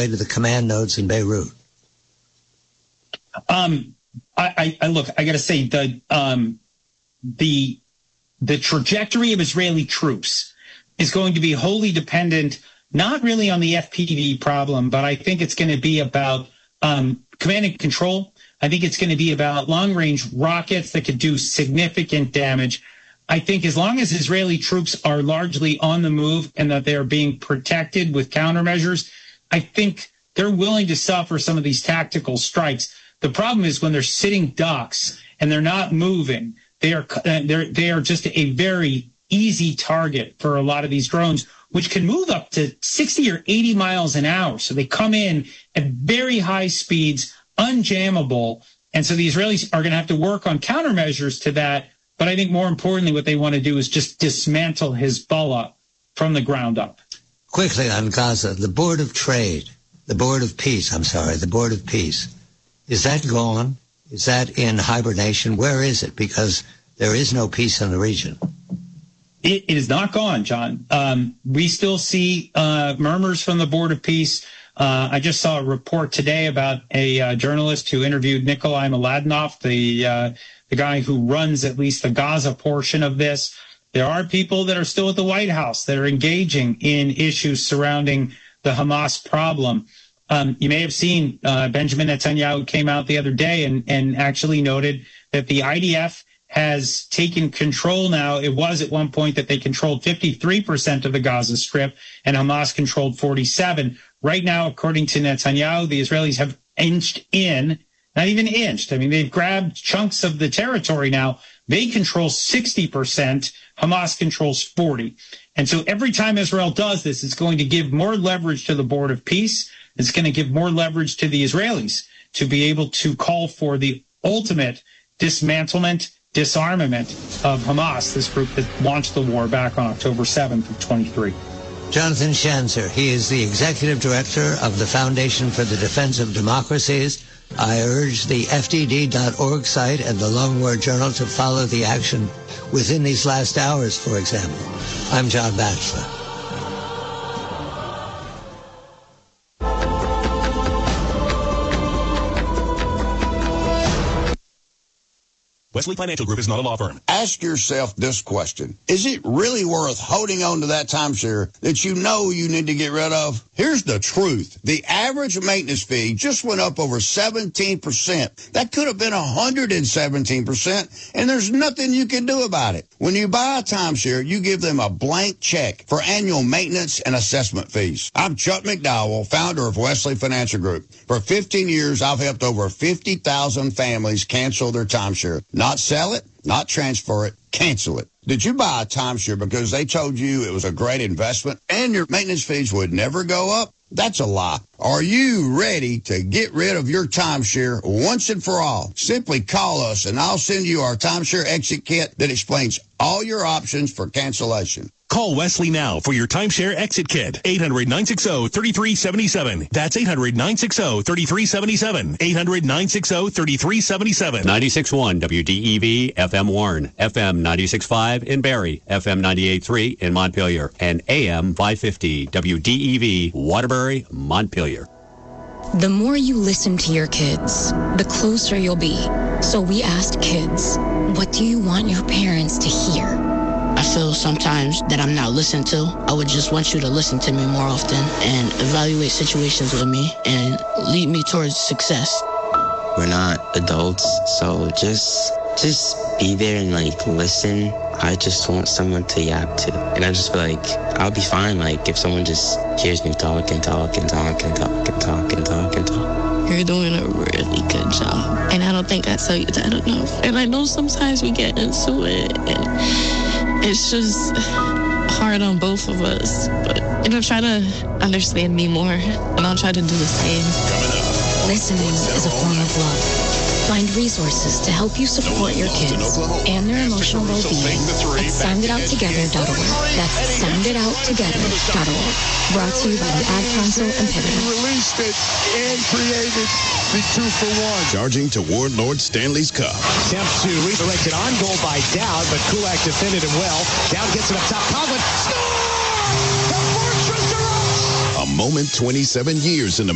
way to the command nodes in Beirut? I look, I got to say the trajectory of Israeli troops is going to be wholly dependent, not really on the FPV problem, but I think it's going to be about command and control. I think it's going to be about long-range rockets that could do significant damage. I think as long as Israeli troops are largely on the move and that they are being protected with countermeasures, I think they're willing to suffer some of these tactical strikes. The problem is when they're sitting ducks and they're not moving, they are just a very easy target for a lot of these drones, which can move up to 60 or 80 miles an hour. So they come in at very high speeds, unjammable. And so the Israelis are going to have to work on countermeasures to that. But I think more importantly, what they want to do is just dismantle Hezbollah from the ground up. Quickly on Gaza, the Board of Peace, is that gone? Is that in hibernation? Where is it? Because there is no peace in the region. It is not gone, John. We still see murmurs from the Board of Peace. I just saw a report today about a journalist who interviewed Nikolai Mladenov, the guy who runs at least the Gaza portion of this. There are people that are still at the White House that are engaging in issues surrounding the Hamas problem. You may have seen Benjamin Netanyahu came out the other day and actually noted that the IDF has taken control now. It was at one point that they controlled 53% of the Gaza Strip and Hamas controlled 47%. Right now, according to Netanyahu, the Israelis have inched in, not even inched. I mean, they've grabbed chunks of the territory now. They control 60%. Hamas controls 40%. And so every time Israel does this, it's going to give more leverage to the Board of Peace. It's going to give more leverage to the Israelis to be able to call for the ultimate dismantlement, disarmament of Hamas, this group that launched the war back on October 7th of 23. Jonathan Schanzer, he is the executive director of the Foundation for the Defense of Democracies. I urge the FDD.org site and the Long War Journal to follow the action within these last hours, for example. I'm John Batchelor. Wesley Financial Group is not a law firm. Ask yourself this question. Is it really worth holding on to that timeshare that you know you need to get rid of? Here's the truth. The average maintenance fee just went up over 17%. That could have been 117%, and there's nothing you can do about it. When you buy a timeshare, you give them a blank check for annual maintenance and assessment fees. I'm Chuck McDowell, founder of Wesley Financial Group. For 15 years, I've helped over 50,000 families cancel their timeshare. Not sell it, not transfer it, cancel it. Did you buy a timeshare because they told you it was a great investment and your maintenance fees would never go up? That's a lie. Are you ready to get rid of your timeshare once and for all? Simply call us and I'll send you our timeshare exit kit that explains all your options for cancellation. Call Wesley now for your timeshare exit kit. 800-960-3377. That's 800-960-3377. 800-960-3377. 96.1 WDEV FM Warren, FM 96.5 in Barrie, FM 98.3 in Montpelier, and AM 550 WDEV Waterbury, Montpelier. The more you listen to your kids, the closer you'll be. So we asked kids, what do you want your parents to hear? I feel sometimes that I'm not listened to. I would just want you to listen to me more often and evaluate situations with me and lead me towards success. We're not adults, so just be there and listen. I just want someone to yap to. And I just feel like I'll be fine if someone just hears me talk and talk and talk and talk and talk and talk and talk. You're doing a really good job. And I don't think I tell you that enough. And I know sometimes we get into it and it's just hard on both of us. But try to understand me more and I'll try to do the same. Listening is a form of love. Find resources to help you support your kids and their emotional well-being at sounditouttogether.org. That's sounditouttogether.org. Brought to you by the Ad Council and Pivotal. Released it and created the 2-for-1. Charging toward Lord Stanley's Cup. Attempts to redirect it on goal by Dowd, but Kulak defended him well. Dowd gets it up top. Conklin, score! The Fortress erupts! A moment 27 years in the